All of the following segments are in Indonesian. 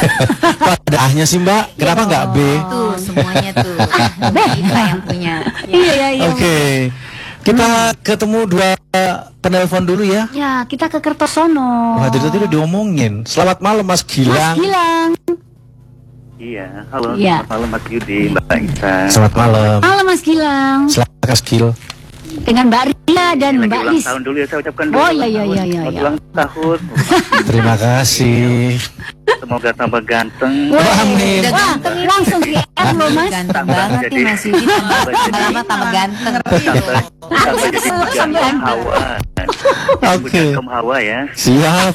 Kok ada A-nya sih Mbak? Kenapa nggak B? Tuh semuanya tuh kita yang punya. Iya. Oke. Kita ketemu dua penelpon dulu ya. Ya, kita ke Kertosono. Wah, tadi udah diomongin. Selamat malam Mas Gilang. Mas Gilang. Iya, halo. Iya. Selamat malam Mas Yudi, Mbak Isa. Selamat malam. Halo Mas Gilang. Selamat Mas Gil. Dengan Mbak Ria dan Lagi Mbak ulang Lis. tahun dulu ya, saya ucapkan dulu. Oh iya. Selamat ulang tahun. Terima kasih. Semoga tambah ganteng. Wah, amin. Udah Wah, ganteng ini. langsung GR loh Mas. Ganteng banget nih Mas Yudi. Lama-lama tambah ganteng. Tambah jadi jantung Hawa. Oke. Jantung Hawa ya. Siap.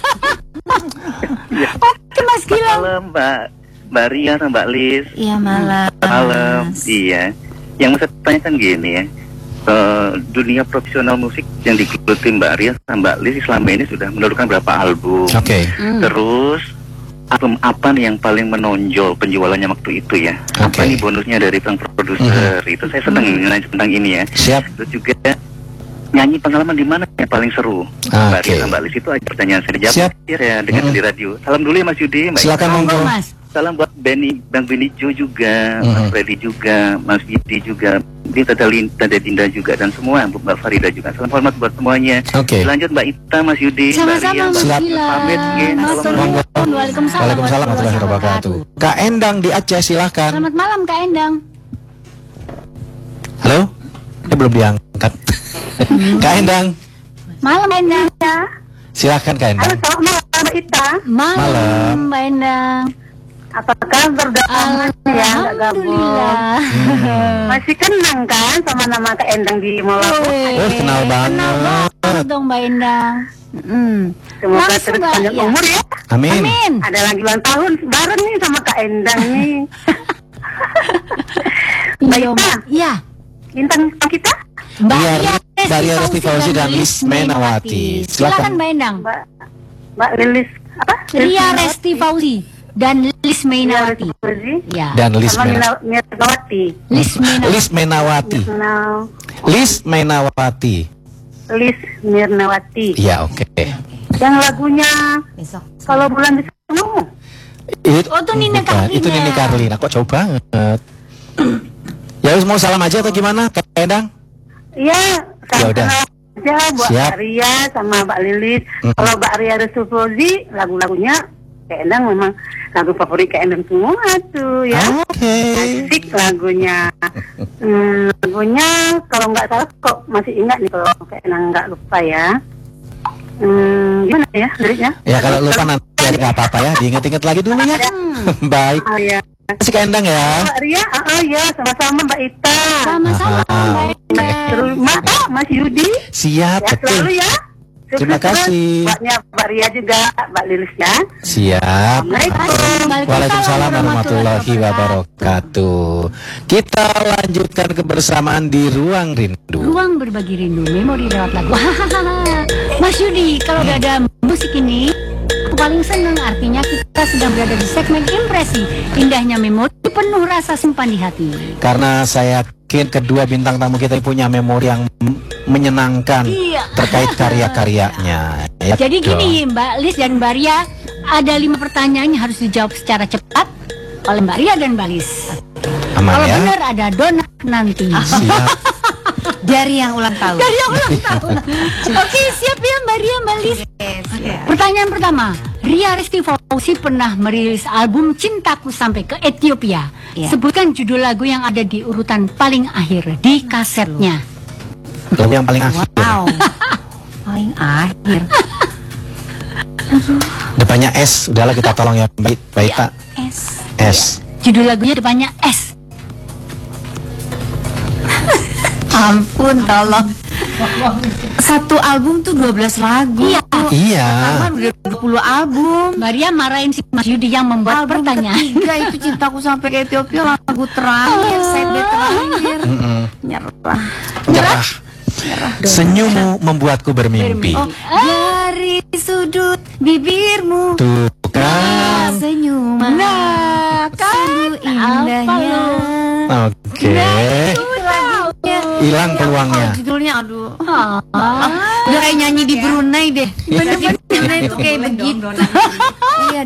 Oke Mas Gilang. Malam Mbak Ria sama Mbak Lis. Iya malam. Malam. Iya. Yang mau saya tanyakan gini ya. Dunia profesional musik yang digeluti Mbak Ria sama Mbak Lis selama ini sudah menurunkan berapa album? Oke. Terus album apa nih yang paling menonjol penjualannya waktu itu ya? Apa Oke. nih bonusnya dari sang produser? Itu saya senang nanya tentang ini ya. Siap. Terus juga nyanyi pengalaman di mana yang paling seru? Mbak Oke. Ria sama Mbak Lis itu aja pertanyaan saya dijawab. Siap. Ya dengan di radio. Salam dulu ya Mas Yudi. Mbak Silakan Ika. monggo. Mas. Salam buat Bang Benny Jo juga, Mas Freddy juga, Mas Yudi juga, di Tata Dinda juga dan semua, Mbak Farida juga. Salam hormat buat semuanya. Oke. Lanjut Mbak Ita, Mas Yudi, Sama-sama Mas Silakan. Gilang. Pamit, ya. Monggo. Waalaikumsalam. Waalaikumsalam warahmatullahi wabarakatuh. Kak Endang di Aceh silahkan. Selamat malam Kak Endang. Halo? Ini belum diangkat. Kak Endang, Malam Endang. silahkan Kak Endang. Selamat malam Mbak Ita. Malam Mbak Endang. Apa kabar? Udah lama ya nggak gabung. Alhamdulillah. Masih kenang kan sama nama Kak Endang di Molaku? Oh, kenal banget. Kenal dong Mbak Endang. Semoga Langsung, terus Mbak, panjang ya. umur ya. Amin. Amin. Ada lagi ulang tahun bareng nih sama Kak Endang nih. Mbak Iya, Ita, Mbak. Iya. bintang kita? Mbak Iya, Ria Mbak Ria Resti Fauzi dan Lis Menawati. Silakan Mbak Endang. Mbak Lilis apa? Ria Resti Fauzi dan Lis Menawati. Ya. Dan Lis sama Menawati. Mirnawati. Lis Menawati. Lis Menawati. Now, Lis Menawati. Lis Mirnawati. Iya, oke. Yang lagunya Besok. Kalau Bulan di Sana. Oh, itu Nini bukan. Carlina. Itu Nini Carlina. Kok jauh banget. Ya wis, mau salam aja atau gimana Kak Endang? Iya, Ya udah. aja buat Siap. Mbak Ria sama Mbak Lilis. Kalau Mbak Ria Resufozi, lagu-lagunya Kak Endang memang lagu favorit Kak Endang semua tuh ya. Oke. Asik lagunya. Lagunya kalau nggak salah kok masih ingat nih kalau Kak Endang nggak lupa ya. Gimana ya liriknya? Ya kalau lupa nanti ya nggak apa-apa ya, diingat-ingat lagi dulu ya. Baik. Oh ya. Kasih Kak Endang ya. Mbak Ria, ya sama-sama Mbak Ita. Sama-sama Mbak Endang. Terus Mas Yudi. Siap, Ya betul. selalu ya. Terima Sukses kasih. terus buatnya Mbak Ria juga, Mbak Lilis ya. Siap. Assalamualaikum. Waalaikumsalam warahmatullahi wabarakatuh. Kita lanjutkan kebersamaan di Ruang Rindu. Ruang berbagi rindu, memori lewat lagu. Mas Yudi, kalau udah ada musik ini, aku paling seneng. Artinya kita sedang berada di segmen impresi. Indahnya memori, penuh rasa simpan di hati. Karena saya yakin kedua bintang tamu kita punya memori yang menyenangkan Iya. terkait karya-karyanya. Ya Jadi dong. gini Mbak Lis dan Mbak Ria, ada 5 pertanyaan yang harus dijawab secara cepat oleh Mbak Ria dan Mbak Lis. Aman Kalau ya. benar ada donat nanti. Siap. Dari yang ulang tahun. Dari yang ulang tahun. Oke, siap ya Mbak Ria, Mbak Lis. Pertanyaan pertama, Ria Resti Fauzi pernah merilis album Cintaku Sampai ke Ethiopia. Iya. Sebutkan judul lagu yang ada di urutan paling akhir di kasetnya. Lagu yang paling akhir. Wow. Paling akhir. Depannya S. Udahlah kita tolong ya Mbak Ita. S. S. Judul lagunya depannya S. Ampun, tolong. Satu album tuh 12 lagu. Iya. Iya. Kan udah 20 album. Mbak Ria marahin si Mas Yudi yang membuat Album pertanyaan. ketiga itu Cintaku Sampai ke Ethiopia, lagu terakhir, side B terakhir. Nyerah. Nyerah. Senyummu membuatku bermimpi. Oh, dari sudut bibirmu Tuh kan. senyuman. Nah, kan Indahnya. Oke. Hilang peluangnya. Judulnya aduh. Udah kayak nyanyi di Brunei deh. Bener-bener itu kayak begitu. Iya